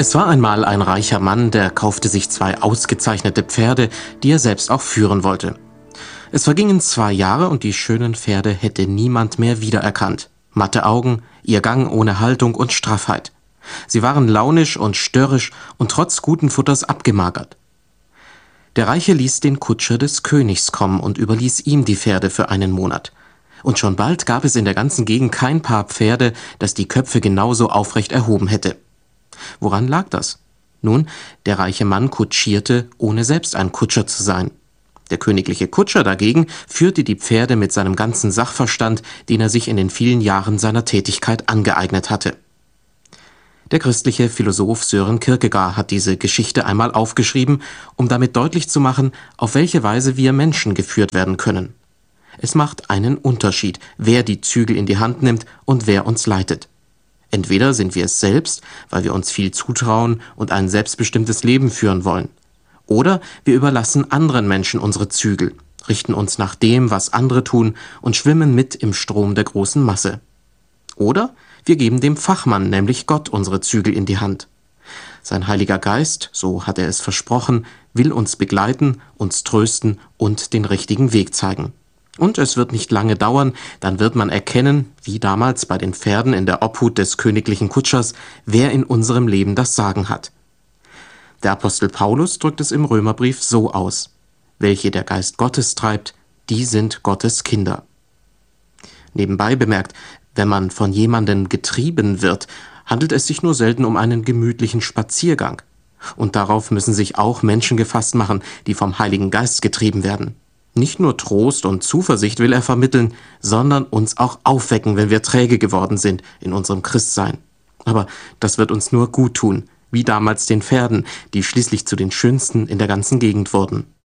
Es war einmal ein reicher Mann, der kaufte sich 2 ausgezeichnete Pferde, die er selbst auch führen wollte. Es vergingen 2 Jahre und die schönen Pferde hätte niemand mehr wiedererkannt. Matte Augen, ihr Gang ohne Haltung und Straffheit. Sie waren launisch und störrisch und trotz guten Futters abgemagert. Der Reiche ließ den Kutscher des Königs kommen und überließ ihm die Pferde für einen Monat. Und schon bald gab es in der ganzen Gegend kein Paar Pferde, das die Köpfe genauso aufrecht erhoben hätte. Woran lag das? Nun, der reiche Mann kutschierte, ohne selbst ein Kutscher zu sein. Der königliche Kutscher dagegen führte die Pferde mit seinem ganzen Sachverstand, den er sich in den vielen Jahren seiner Tätigkeit angeeignet hatte. Der christliche Philosoph Søren Kierkegaard hat diese Geschichte einmal aufgeschrieben, um damit deutlich zu machen, auf welche Weise wir Menschen geführt werden können. Es macht einen Unterschied, wer die Zügel in die Hand nimmt und wer uns leitet. Entweder sind wir es selbst, weil wir uns viel zutrauen und ein selbstbestimmtes Leben führen wollen. Oder wir überlassen anderen Menschen unsere Zügel, richten uns nach dem, was andere tun und schwimmen mit im Strom der großen Masse. Oder wir geben dem Fachmann, nämlich Gott, unsere Zügel in die Hand. Sein Heiliger Geist, so hat er es versprochen, will uns begleiten, uns trösten und den richtigen Weg zeigen. Und es wird nicht lange dauern, dann wird man erkennen, wie damals bei den Pferden in der Obhut des königlichen Kutschers, wer in unserem Leben das Sagen hat. Der Apostel Paulus drückt es im Römerbrief so aus: Welche der Geist Gottes treibt, die sind Gottes Kinder. Nebenbei bemerkt, wenn man von jemandem getrieben wird, handelt es sich nur selten um einen gemütlichen Spaziergang. Und darauf müssen sich auch Menschen gefasst machen, die vom Heiligen Geist getrieben werden. Nicht nur Trost und Zuversicht will er vermitteln, sondern uns auch aufwecken, wenn wir träge geworden sind in unserem Christsein. Aber das wird uns nur gut tun, wie damals den Pferden, die schließlich zu den schönsten in der ganzen Gegend wurden.